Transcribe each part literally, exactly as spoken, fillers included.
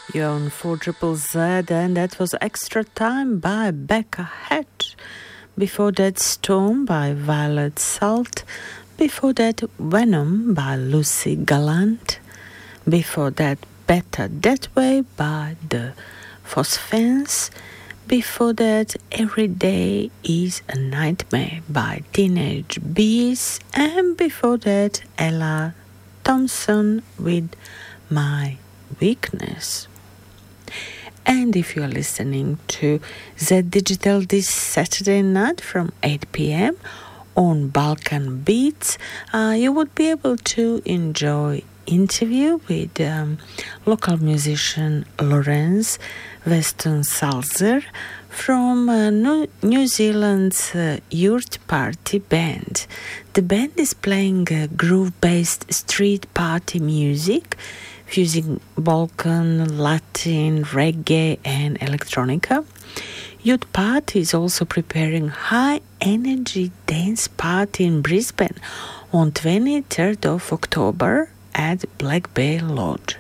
You're on four Triple Z, and that was Extra Time by Becca Hatch. Before that, Storm by Violet Salt. Before that, Venom by Lucy Gallant. Before that, Better That Way by the Phosphens. Before that, Every Day is a Nightmare by Teenage Bees. And before that, Ella Thompson with My Weakness. And if you are listening to Z Digital this Saturday night from eight p.m. on Balkan Beats, uh, you would be able to enjoy interview with um, local musician Lorenz Weston Salzer from uh, New Zealand's uh, Yurt Party Band. The band is playing uh, groove-based street party music, fusing Balkan, Latin, reggae and electronica. Youth Party is also preparing high-energy dance party in Brisbane on twenty-third of October at Black Bay Lodge.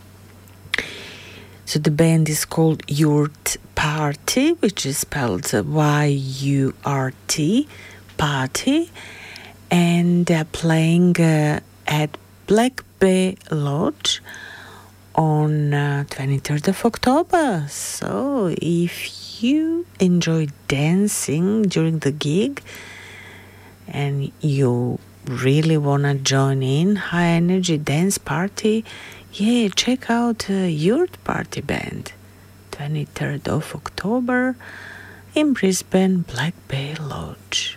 So the band is called Yurt Party, which is spelled Y U R T, Party, and they're playing uh, at Black Bay Lodge on uh, twenty-third of October. So if you enjoy dancing during the gig and you really want to join in high energy dance party, yeah, check out uh, Yurt Party Band, twenty-third of October in Brisbane, Black Bay Lodge.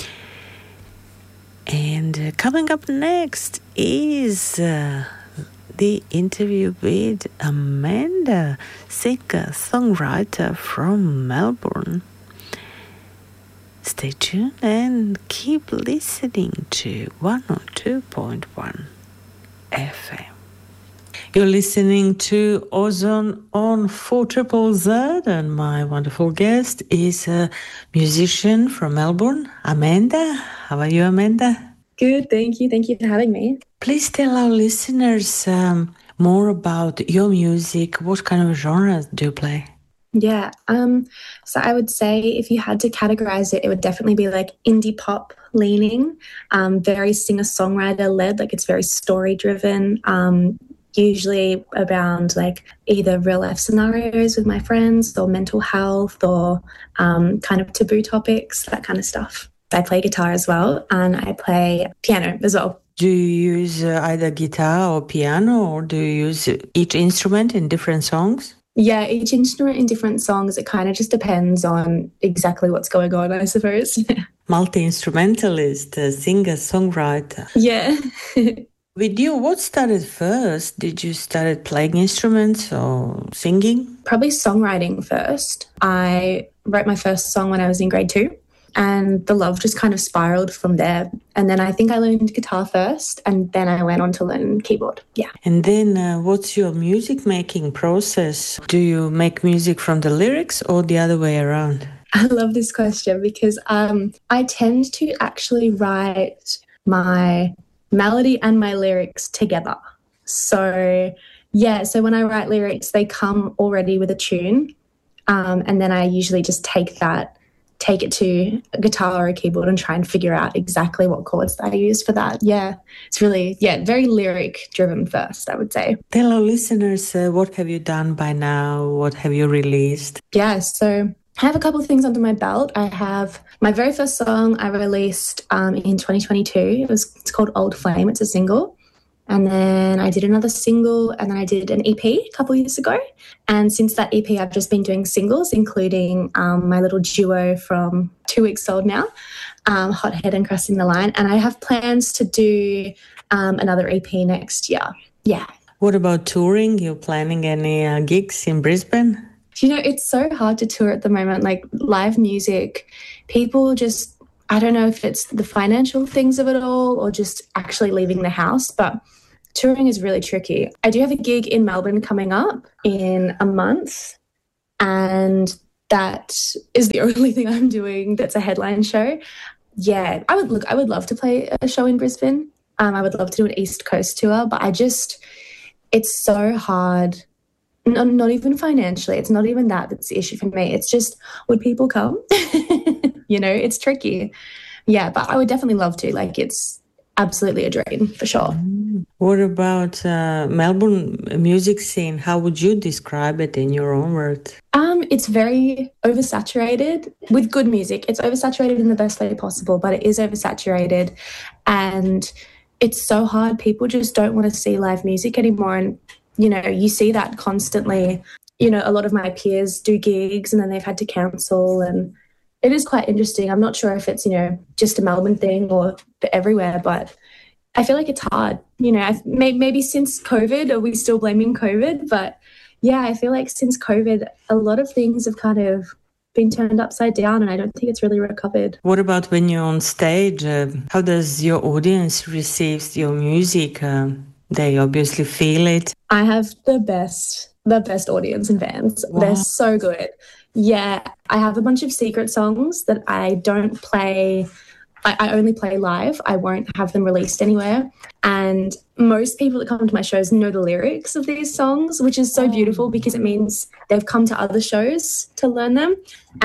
And uh, coming up next is uh, the interview with Amanda, singer, songwriter from Melbourne. Stay tuned and keep listening to one oh two point one F M. You're listening to Ozone on four Triple Z, and my wonderful guest is a musician from Melbourne, Amanda. How are you, Amanda? Good, thank you. Thank you for having me. Please tell our listeners um, more about your music. What kind of genres do you play? Yeah, um, so I would say if you had to categorize it, it would definitely be like indie pop leaning, um, very singer-songwriter led, like it's very story-driven, um, usually around like either real life scenarios with my friends or mental health or um, kind of taboo topics, that kind of stuff. I play guitar as well, and I play piano as well. Do you use uh, either guitar or piano, or do you use each instrument in different songs? Yeah, each instrument in different songs. It kind of just depends on exactly what's going on, I suppose. Multi-instrumentalist, uh, singer, songwriter. Yeah. With you, what started first? Did you start playing instruments or singing? Probably songwriting first. I wrote my first song when I was in grade two, and the love just kind of spiraled from there. And then I think I learned guitar first, and then I went on to learn keyboard. Yeah. And then uh, what's your music making process? Do you make music from the lyrics or the other way around? I love this question because um, I tend to actually write my melody and my lyrics together. So, yeah, so when I write lyrics, they come already with a tune. Um, and then I usually just take that, take it to a guitar or a keyboard and try and figure out exactly what chords I use for that. Yeah, it's really, yeah, very lyric driven first, I would say. Tell our listeners, uh, what have you done by now? What have you released? Yeah, so I have a couple of things under my belt. I have my very first song I released um, in twenty twenty-two. It was, it's called Old Flame. It's a single. And then I did another single, and then I did an E P a couple of years ago. And since that E P, I've just been doing singles, including um, my little duo from two weeks old now, um, Hothead and Crossing the Line. And I have plans to do um, another E P next year. Yeah. What about touring? You planning any uh, gigs in Brisbane? You know, it's so hard to tour at the moment. Like live music, people just, I don't know if it's the financial things of it all or just actually leaving the house, but touring is really tricky. I do have a gig in Melbourne coming up in a month, and that is the only thing I'm doing that's a headline show. Yeah, I would look, I would love to play a show in Brisbane. Um, I would love to do an East Coast tour, but I just, it's so hard No, not even financially. It's not even that that's the issue for me. It's just, would people come? You know, it's tricky. Yeah, but I would definitely love to. Like, it's absolutely a dream for sure. What about uh, Melbourne music scene? How would you describe it in your own words? Um, it's very oversaturated with good music. It's oversaturated in the best way possible, but it is oversaturated, and it's so hard. People just don't want to see live music anymore, and you know, you see that constantly. You know, a lot of my peers do gigs and then they've had to cancel, and it is quite interesting. I'm not sure if it's, you know, just a Melbourne thing or everywhere, but I feel like it's hard. You know, I've, may, maybe since COVID, are we still blaming COVID? But yeah, I feel like since COVID, a lot of things have kind of been turned upside down, and I don't think it's really recovered. What about when you're on stage? Uh, how does your audience receive your music? Uh, they obviously feel it. I have the best, the best audience and fans. Wow. They're so good. Yeah, I have a bunch of secret songs that I don't play. I, I only play live. I won't have them released anywhere. And most people that come to my shows know the lyrics of these songs, which is so beautiful because it means they've come to other shows to learn them.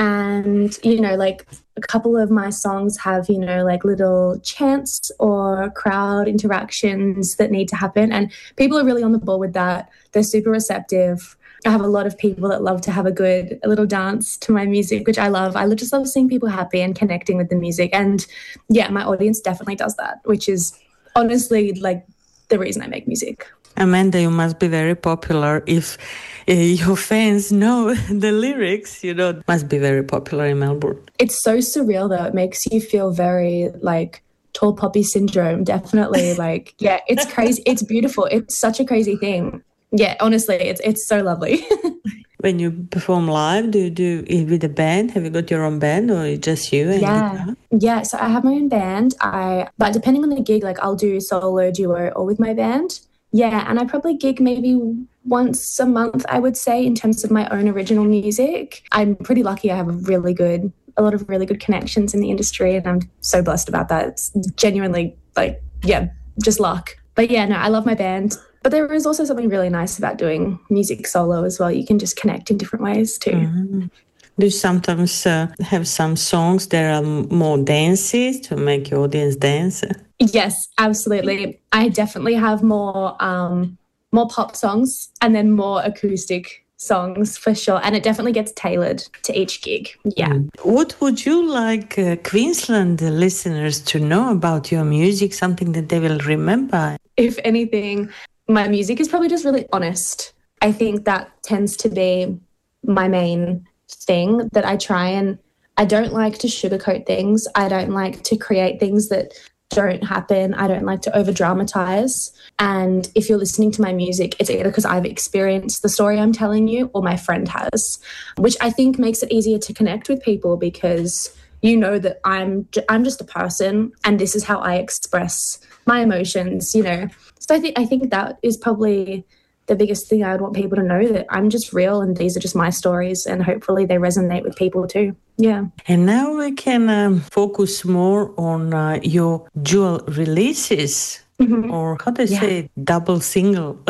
And, you know, like a couple of my songs have, you know, like little chants or crowd interactions that need to happen. And people are really on the ball with that. They're super receptive. I have a lot of people that love to have a good a little dance to my music, which I love. I just love seeing people happy and connecting with the music. And yeah, my audience definitely does that, which is honestly like the reason I make music. Amanda, you must be very popular if uh, your fans know the lyrics. You know, it must be very popular in Melbourne. It's so surreal though. It makes you feel very like tall poppy syndrome. Definitely like, yeah, it's crazy. It's beautiful. It's such a crazy thing. Yeah, honestly, it's it's so lovely. When you perform live, do you do it with a band? Have you got your own band or just you? And yeah, guitar? yeah. So I have my own band. I but depending on the gig, like I'll do solo, duo, or with my band. Yeah, and I probably gig maybe once a month, I would say, in terms of my own original music. I'm pretty lucky. I have a really good, a lot of really good connections in the industry, and I'm so blessed about that. It's genuinely like, yeah, just luck. But yeah, no, I love my band. But there is also something really nice about doing music solo as well. You can just connect in different ways too. Mm-hmm. Do you sometimes uh, have some songs that are more dancey to make your audience dance? Yes, absolutely. I definitely have more um, more pop songs and then more acoustic songs for sure. And it definitely gets tailored to each gig. Yeah. Mm. What would you like uh, Queensland listeners to know about your music, something that they will remember? If anything, my music is probably just really honest. I think that tends to be my main thing, that I try and I don't like to sugarcoat things. I don't like to create things that don't happen. I don't like to over dramatize. And if you're listening to my music, it's either because I've experienced the story I'm telling you or my friend has, which I think makes it easier to connect with people because you know that I'm I'm just a person and this is how I express my emotions, you know. So I think I think that is probably the biggest thing I would want people to know, that I'm just real and these are just my stories, and hopefully they resonate with people too. Yeah. And now we can um, focus more on uh, your dual releases, mm-hmm. or how do you yeah. say, double single?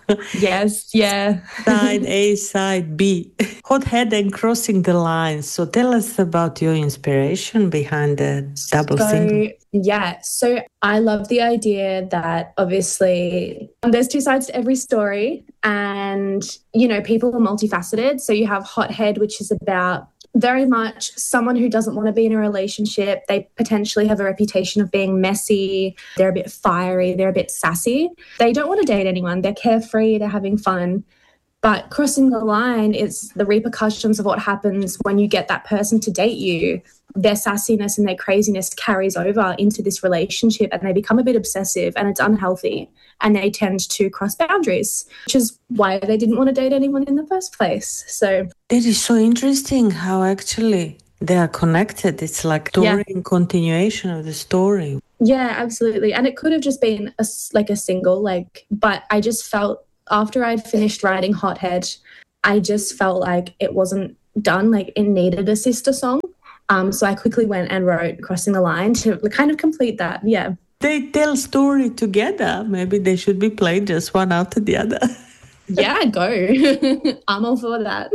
Yes, yeah. Side A, side B. Hothead and Crossing the Lines. So tell us about your inspiration behind the double so, single. Yeah, so I love the idea that obviously um, there's two sides to every story, and, you know, people are multifaceted. So you have Hothead, which is about very much someone who doesn't want to be in a relationship. They potentially have a reputation of being messy. They're a bit fiery. They're a bit sassy. They don't want to date anyone. They're carefree. They're having fun. But crossing the line is the repercussions of what happens when you get that person to date you. Their sassiness and their craziness carries over into this relationship, and they become a bit obsessive, and it's unhealthy, and they tend to cross boundaries, which is why they didn't want to date anyone in the first place. So that is so interesting how actually they are connected. It's like story and yeah. continuation of the story. Yeah, absolutely. And it could have just been a, like a single, like, but I just felt after I'd finished writing Hothead, I just felt like it wasn't done, like it needed a sister song. Um, so I quickly went and wrote Crossing the Line to kind of complete that, yeah. They tell story together. Maybe they should be played just one after the other. Yeah, go. I'm all for that.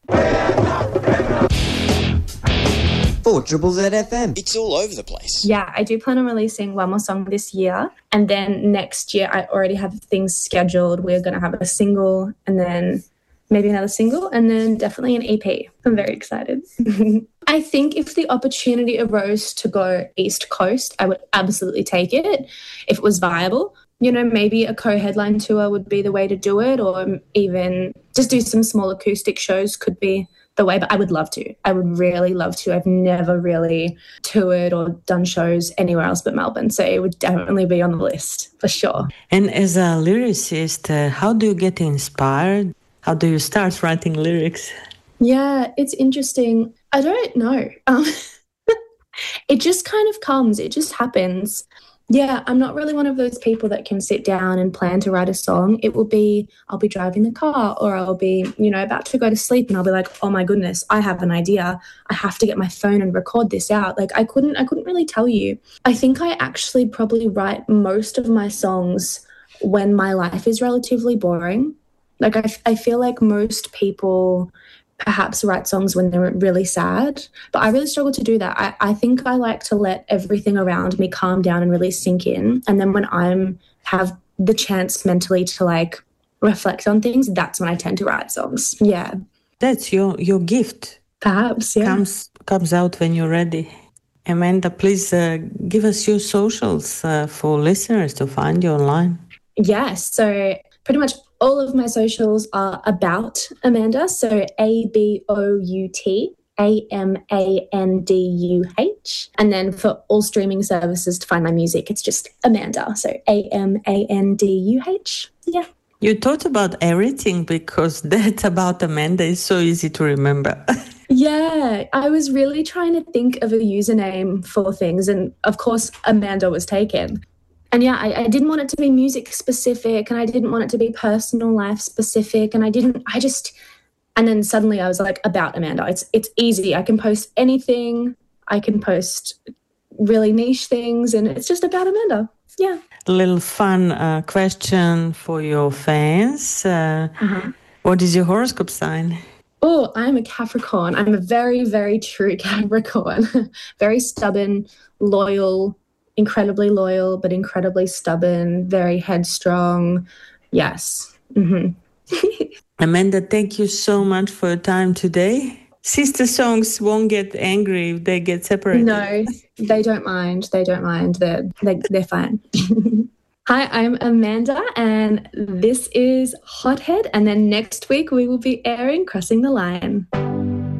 For Triple Z F M. It's all over the place. Yeah, I do plan on releasing one more song this year. And then next year, I already have things scheduled. We're going to have a single and then maybe another single and then definitely an E P. I'm very excited. I think if the opportunity arose to go East Coast, I would absolutely take it if it was viable. You know, maybe a co-headline tour would be the way to do it, or even just do some small acoustic shows could be the way, but I would love to. I would really love to. I've never really toured or done shows anywhere else but Melbourne, so it would definitely be on the list for sure. And as a lyricist, uh, how do you get inspired? How do you start writing lyrics? Yeah, it's interesting. I don't know. Um, it just kind of comes. It just happens. Yeah, I'm not really one of those people that can sit down and plan to write a song. It will be, I'll be driving the car or I'll be, you know, about to go to sleep and I'll be like, oh my goodness, I have an idea. I have to get my phone and record this out. Like I couldn't, I couldn't really tell you. I think I actually probably write most of my songs when my life is relatively boring. Like I, I feel like most people perhaps write songs when they're really sad, but I really struggle to do that. I, I think I like to let everything around me calm down and really sink in. And then when I'm have the chance mentally to like reflect on things, that's when I tend to write songs. Yeah. That's your, your gift. Perhaps, yeah. Comes, comes out when you're ready. Amanda, please uh, give us your socials uh, for listeners to find you online. Yes. So pretty much all of my socials are about Amanda. So A B O U T A M A N D U H. And then for all streaming services to find my music, it's just Amanda. So A M A N D U H. Yeah. You thought about everything because that about Amanda is so easy to remember. Yeah, I was really trying to think of a username for things. And of course, Amanda was taken. And yeah, I, I didn't want it to be music specific and I didn't want it to be personal life specific. And I didn't, I just, and then suddenly I was like, about Amanda. It's it's easy. I can post anything. I can post really niche things and it's just about Amanda. Yeah. A little fun uh, question for your fans. Uh, Uh-huh. What is your horoscope sign? Oh, I'm a Capricorn. I'm a very, very true Capricorn. Very stubborn, loyal, incredibly loyal, but incredibly stubborn, very headstrong. Yes. Mm-hmm. Amanda, thank you so much for your time today. Sister songs won't get angry if they get separated. No, they don't mind. They don't mind. They're, they, they're fine. Hi, I'm Amanda, and this is Hothead. And then next week we will be airing Crossing the Line.